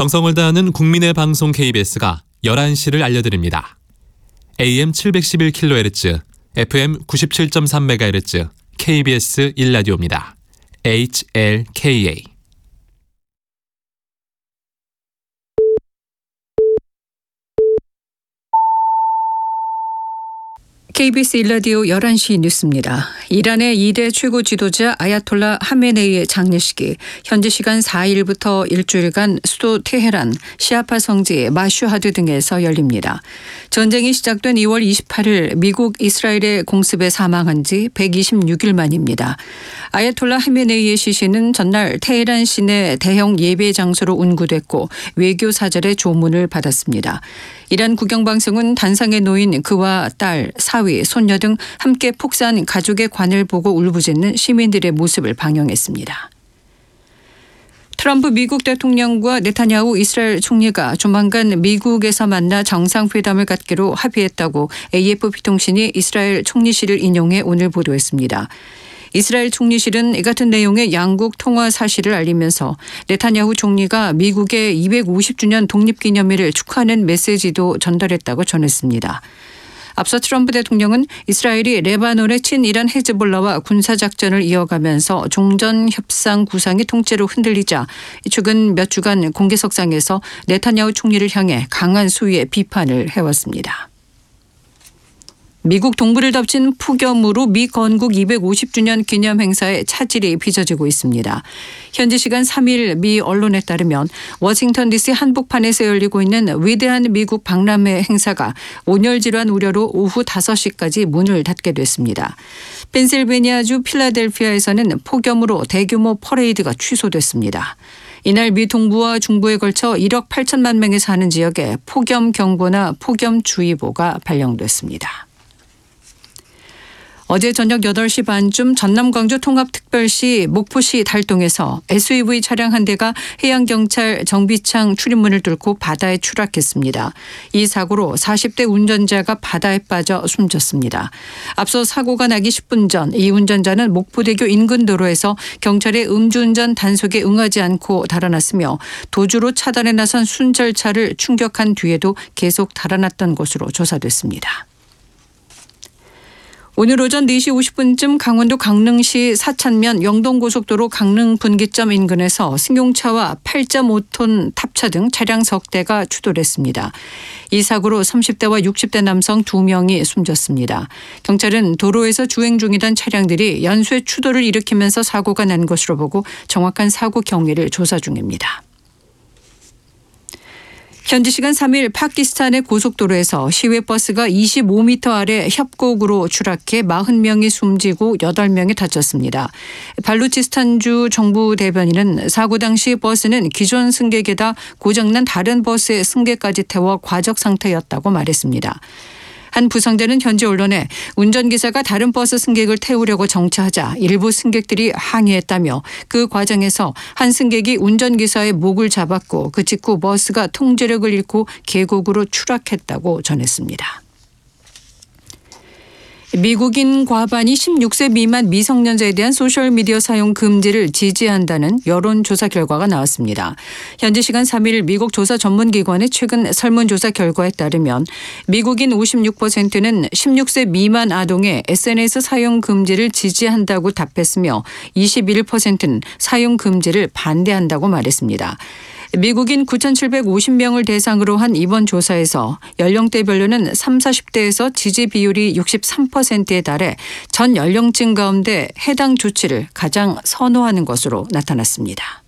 정성을 다하는 국민의 방송 KBS가 11시를 알려드립니다. AM 711kHz, FM 97.3MHz, KBS 1라디오입니다. HLKA. KBS 1라디오 11시 뉴스입니다. 이란의 2대 최고 지도자 아야톨라 하메네이의 장례식이 현지 시간 4일부터 일주일간 수도 테헤란, 시아파 성지 마슈하드 등에서 열립니다. 전쟁이 시작된 2월 28일 미국 이스라엘의 공습에 사망한 지 126일 만입니다. 아야톨라 하메네이의 시신은 전날 테헤란 시내 대형 예배 장소로 운구됐고 외교 사절의 조문을 받았습니다. 이란 국영방송은 단상에 놓인 그와 딸, 사위, 손녀 등 함께 폭사한 가족의 관을 보고 울부짖는 시민들의 모습을 방영했습니다. 트럼프 미국 대통령과 네타냐후 이스라엘 총리가 조만간 미국에서 만나 정상회담을 갖기로 합의했다고 AFP 통신이 이스라엘 총리실을 인용해 오늘 보도했습니다. 이스라엘 총리실은 이 같은 내용의 양국 통화 사실을 알리면서 네타냐후 총리가 미국의 250주년 독립기념일을 축하하는 메시지도 전달했다고 전했습니다. 앞서 트럼프 대통령은 이스라엘이 레바논의 친이란 헤즈볼라와 군사작전을 이어가면서 종전협상 구상이 통째로 흔들리자 최근 몇 주간 공개석상에서 네타냐후 총리를 향해 강한 수위의 비판을 해왔습니다. 미국 동부를 덮친 폭염으로 미 건국 250주년 기념 행사에 차질이 빚어지고 있습니다. 현지 시간 3일 미 언론에 따르면 워싱턴 DC 한복판에서 열리고 있는 위대한 미국 박람회 행사가 온열 질환 우려로 오후 5시까지 문을 닫게 됐습니다. 펜실베니아주 필라델피아에서는 폭염으로 대규모 퍼레이드가 취소됐습니다. 이날 미 동부와 중부에 걸쳐 1억 8천만 명이 사는 지역에 폭염 경보나 폭염주의보가 발령됐습니다. 어제 저녁 8시 반쯤 전남 광주 통합특별시 목포시 달동에서 SUV 차량 한 대가 해양경찰 정비창 출입문을 뚫고 바다에 추락했습니다. 이 사고로 40대 운전자가 바다에 빠져 숨졌습니다. 앞서 사고가 나기 10분 전 이 운전자는 목포대교 인근 도로에서 경찰의 음주운전 단속에 응하지 않고 달아났으며 도주로 차단에 나선 순찰차를 충격한 뒤에도 계속 달아났던 것으로 조사됐습니다. 오늘 오전 4시 50분쯤 강원도 강릉시 사천면 영동고속도로 강릉분기점 인근에서 승용차와 8.5톤 탑차 등 차량 석 대가 추돌했습니다. 이 사고로 30대와 60대 남성 2명이 숨졌습니다. 경찰은 도로에서 주행 중이던 차량들이 연쇄 추돌을 일으키면서 사고가 난 것으로 보고 정확한 사고 경위를 조사 중입니다. 현지 시간 3일 파키스탄의 고속도로에서 시외버스가 25m 아래 협곡으로 추락해 40명이 숨지고 8명이 다쳤습니다. 발루치스탄주 정부 대변인은 사고 당시 버스는 기존 승객에다 고장난 다른 버스의 승객까지 태워 과적 상태였다고 말했습니다. 한 부상자는 현지 언론에 운전기사가 다른 버스 승객을 태우려고 정차하자 일부 승객들이 항의했다며 그 과정에서 한 승객이 운전기사의 목을 잡았고 그 직후 버스가 통제력을 잃고 계곡으로 추락했다고 전했습니다. 미국인 과반이 16세 미만 미성년자에 대한 소셜미디어 사용 금지를 지지한다는 여론조사 결과가 나왔습니다. 현지 시간 3일 미국 조사 전문기관의 최근 설문조사 결과에 따르면 미국인 56%는 16세 미만 아동의 SNS 사용 금지를 지지한다고 답했으며 21%는 사용 금지를 반대한다고 말했습니다. 미국인 9,750명을 대상으로 한 이번 조사에서 연령대별로는 30, 40대에서 지지 비율이 63%에 달해 전 연령층 가운데 해당 조치를 가장 선호하는 것으로 나타났습니다.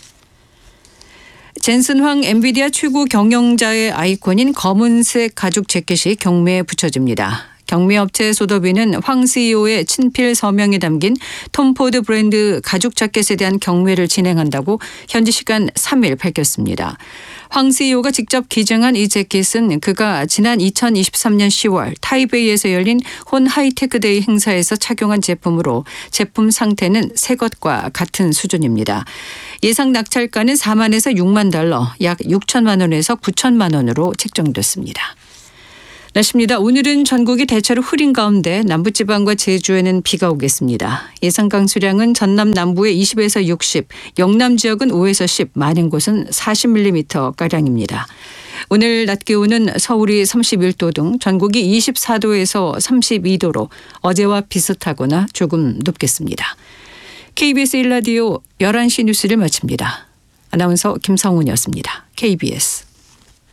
젠슨 황 엔비디아 최고 경영자의 아이콘인 검은색 가죽 재킷이 경매에 붙여집니다. 경매업체 소더비는 황 CEO의 친필 서명이 담긴 톰 포드 브랜드 가죽 자켓에 대한 경매를 진행한다고 현지 시간 3일 밝혔습니다. 황 CEO가 직접 기증한 이 재킷은 그가 지난 2023년 10월 타이베이에서 열린 혼 하이테크데이 행사에서 착용한 제품으로 제품 상태는 새 것과 같은 수준입니다. 예상 낙찰가는 4만에서 6만 달러, 약 6천만 원에서 9천만 원으로 책정됐습니다. 날씨입니다. 오늘은 전국이 대체로 흐린 가운데 남부지방과 제주에는 비가 오겠습니다. 예상 강수량은 전남 남부에 20에서 60, 영남 지역은 5에서 10, 많은 곳은 40mm가량입니다. 오늘 낮 기온은 서울이 31도 등 전국이 24도에서 32도로 어제와 비슷하거나 조금 높겠습니다. KBS 1라디오 11시 뉴스를 마칩니다. 아나운서 김성훈이었습니다. KBS